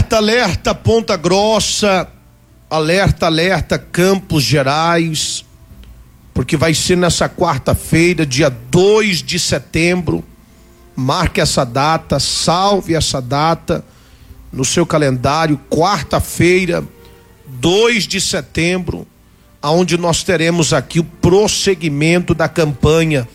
Alerta, alerta, Ponta Grossa, alerta, alerta, Campos Gerais, porque vai ser nessa quarta-feira, dia 2 de setembro, marque essa data, salve essa data no seu calendário, quarta-feira, 2 de setembro, aonde nós teremos aqui o prosseguimento da campanha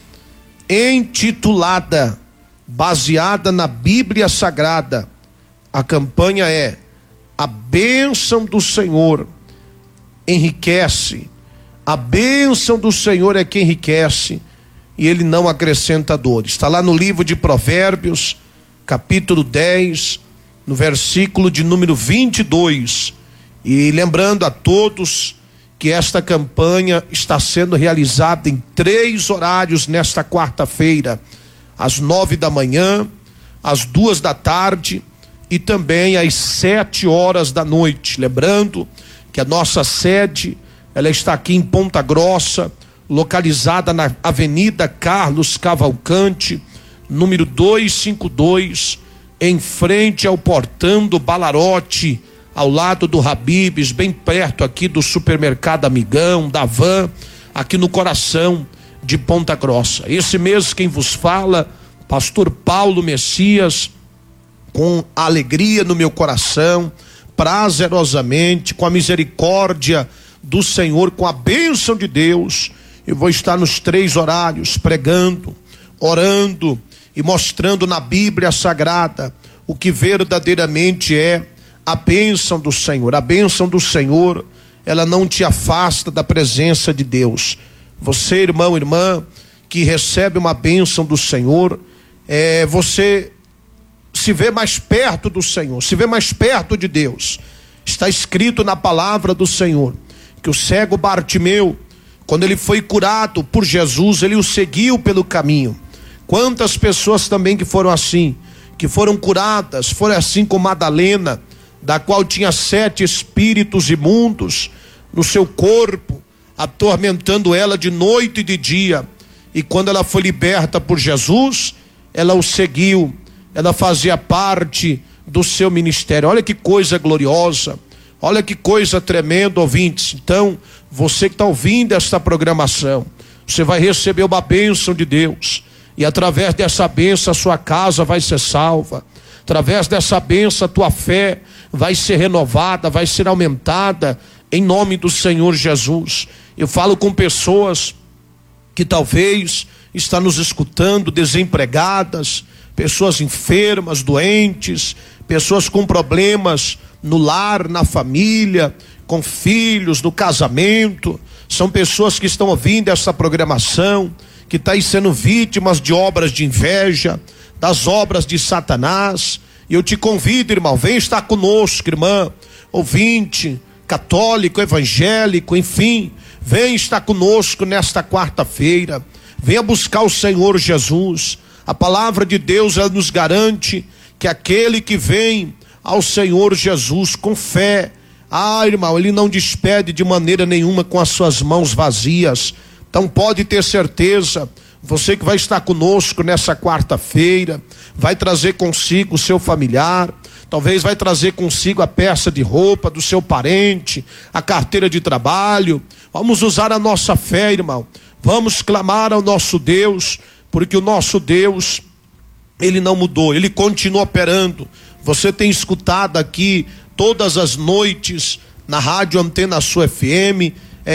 intitulada, baseada na Bíblia Sagrada. A campanha é: a bênção do Senhor enriquece, a bênção do Senhor é que enriquece e ele não acrescenta dor. Está lá no livro de Provérbios, capítulo 10, no versículo de número 22. E lembrando a todos que esta campanha está sendo realizada em 3 horários nesta quarta-feira, às 9 da manhã, às 2 da tarde e também às 7 horas da noite. Lembrando que a nossa sede, ela está aqui em Ponta Grossa, localizada na Avenida Carlos Cavalcante, número 252, em frente ao Portão do Balarote, ao lado do Habib's, bem perto aqui do supermercado Amigão, da Van, aqui no coração de Ponta Grossa. Esse mesmo quem vos fala, pastor Paulo Messias, com alegria no meu coração, prazerosamente, com a misericórdia do Senhor, com a bênção de Deus, eu vou estar nos 3 horários pregando, orando e mostrando na Bíblia Sagrada o que verdadeiramente é a bênção do Senhor. A bênção do Senhor, ela não te afasta da presença de Deus. Você, irmão, irmã, que recebe uma bênção do Senhor, você se vê mais perto do Senhor, se vê mais perto de Deus. Está escrito na palavra do Senhor que o cego Bartimeu, quando ele foi curado por Jesus, ele o seguiu pelo caminho. Quantas pessoas também que foram assim, que foram curadas, foram assim como Madalena, da qual tinha 7 espíritos imundos no seu corpo, atormentando ela de noite e de dia, e quando ela foi liberta por Jesus, ela o seguiu, ela fazia parte do seu ministério. Olha que coisa gloriosa, olha que coisa tremenda, ouvintes. Então, você que está ouvindo esta programação, você vai receber uma bênção de Deus, e através dessa bênção a sua casa vai ser salva, através dessa bênção a tua fé vai ser renovada, vai ser aumentada, em nome do Senhor Jesus. Eu falo com pessoas que talvez estão nos escutando, desempregadas, pessoas enfermas, doentes, pessoas com problemas no lar, na família, com filhos, no casamento. São pessoas que estão ouvindo essa programação, que estão sendo vítimas de obras de inveja, das obras de Satanás. E eu te convido, irmão, vem estar conosco, irmã, ouvinte, católico, evangélico, enfim, vem estar conosco nesta quarta-feira. Venha buscar o Senhor Jesus. A palavra de Deus, ela nos garante que aquele que vem ao Senhor Jesus com fé, irmão, ele não despede de maneira nenhuma com as suas mãos vazias. Então pode ter certeza, você que vai estar conosco nessa quarta-feira, vai trazer consigo o seu familiar, talvez vai trazer consigo a peça de roupa do seu parente, a carteira de trabalho. Vamos usar a nossa fé, irmão, vamos clamar ao nosso Deus, porque o nosso Deus, ele não mudou, ele continua operando. Você tem escutado aqui todas as noites na rádio Antena Sul FM,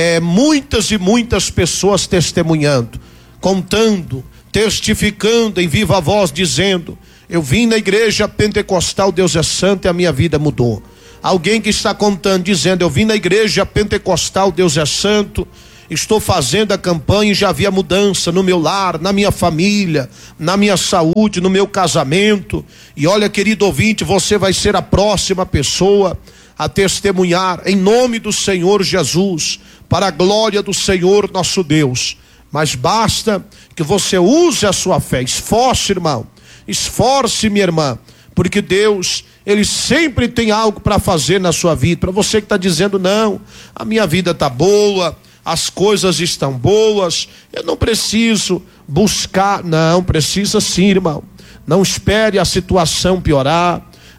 muitas e muitas pessoas testemunhando, contando, testificando em viva voz, dizendo: eu vim na igreja pentecostal, Deus é santo e a minha vida mudou. Alguém que está contando, dizendo: eu vim na igreja pentecostal, Deus é santo, estou fazendo a campanha e já vi a mudança no meu lar, na minha família, na minha saúde, no meu casamento. E olha, querido ouvinte, você vai ser a próxima pessoa a testemunhar em nome do Senhor Jesus, para a glória do Senhor nosso Deus. Mas basta que você use a sua fé. Esforce, irmão, esforce, minha irmã, porque Deus, ele sempre tem algo para fazer na sua vida. Para você que está dizendo: não, a minha vida está boa, as coisas estão boas, eu não preciso buscar. Não, precisa sim, irmão. Não espere a situação piorar,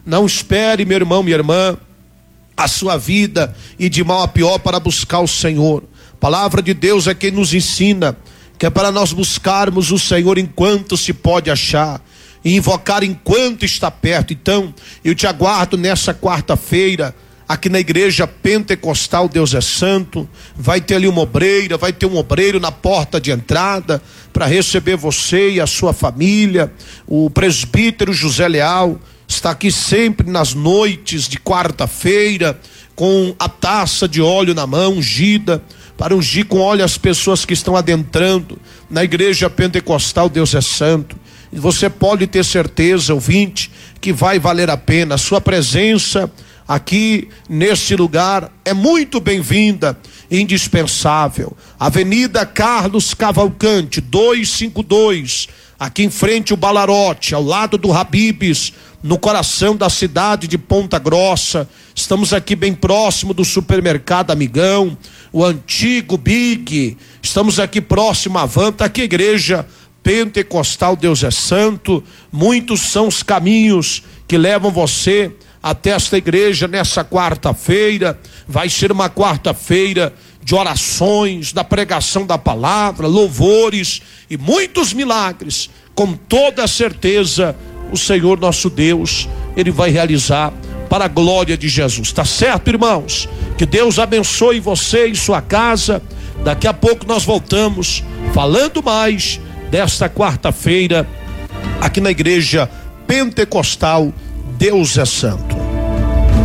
Não espere, meu irmão, minha irmã, a sua vida e de mal a pior para buscar o Senhor. A palavra de Deus é quem nos ensina que é para nós buscarmos o Senhor enquanto se pode achar e invocar enquanto está perto. Então, eu te aguardo nessa quarta-feira aqui na igreja pentecostal Deus é Santo. Vai ter ali uma obreira, vai ter um obreiro na porta de entrada para receber você e a sua família. O presbítero José Leal está aqui sempre nas noites de quarta-feira com a taça de óleo na mão, ungida, para ungir com óleo as pessoas que estão adentrando na igreja pentecostal Deus é Santo. E você pode ter certeza, ouvinte, que vai valer a pena. A sua presença aqui neste lugar é muito bem-vinda, indispensável. Avenida Carlos Cavalcante, 252, aqui em frente ao Balarote, ao lado do Habib's, no coração da cidade de Ponta Grossa. Estamos aqui bem próximo do supermercado Amigão, o antigo Big. Estamos aqui próximo à Van, tá aqui a igreja pentecostal Deus é Santo. Muitos são os caminhos que levam você até esta igreja nessa quarta-feira. Vai ser uma quarta-feira de orações, da pregação da palavra, louvores e muitos milagres. Com toda certeza, o Senhor nosso Deus, Ele vai realizar para a glória de Jesus. Tá certo, irmãos? Que Deus abençoe você e sua casa. Daqui a pouco nós voltamos falando mais desta quarta-feira aqui na igreja pentecostal Deus é Santo.